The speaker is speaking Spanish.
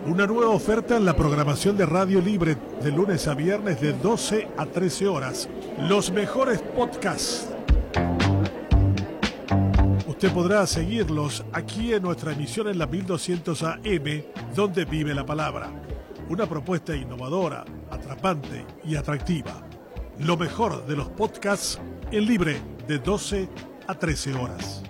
Una nueva oferta en la programación de Radio Libre de lunes a viernes de 12 a 13 horas. Los mejores podcasts. Usted podrá seguirlos aquí en nuestra emisión en la 1200 AM, donde vive la palabra. Una propuesta innovadora, atrapante y atractiva. Lo mejor de los podcasts en Libre de 12 a 13 horas.